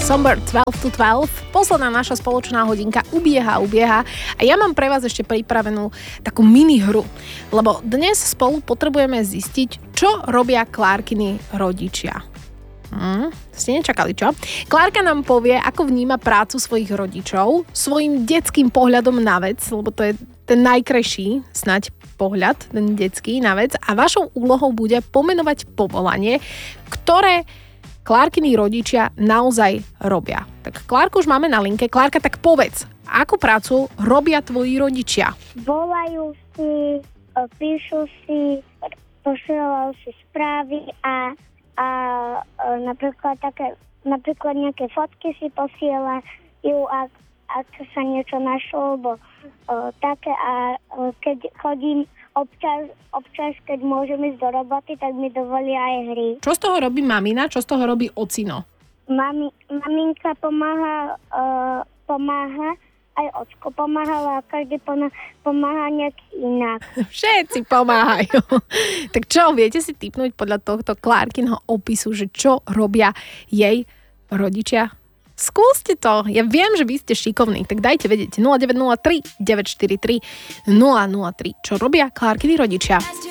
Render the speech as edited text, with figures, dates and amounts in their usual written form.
Somber 12 to 12. Posledná naša spoločná hodinka ubieha a ja mám pre vás ešte pripravenú takú mini hru, lebo dnes spolu potrebujeme zistiť, čo robia Klárkiny rodičia. Ste nečakali, čo? Klárka nám povie, ako vníma prácu svojich rodičov, svojim detským pohľadom na vec, lebo to je ten najkrajší snáď pohľad, ten detský na vec, a vašou úlohou bude pomenovať povolanie, ktoré Klárkiny rodičia naozaj robia. Tak Klárku už máme na linke. Klárka, tak povedz, akú prácu robia tvoji rodičia? Volajú si, píšu si, posielajú si správy a napríklad nejaké fotky si posielajú, ak sa niečo našlo, alebo také, a keď chodím občas, keď môžem ísť do roboty, tak mi dovolia aj hry. Čo z toho robí mamina, čo z toho robí ocino? Maminka pomáha, aj ocko pomáhala, a každý pomáha nejak inak. Všetci pomáhajú. Tak čo, viete si tipnúť podľa tohto Klárkinho opisu, že čo robia jej rodičia? Skúste to. Ja viem, že vy ste šikovní, tak dajte vedieť 0903 943 003, čo robia Klárkiny rodičia.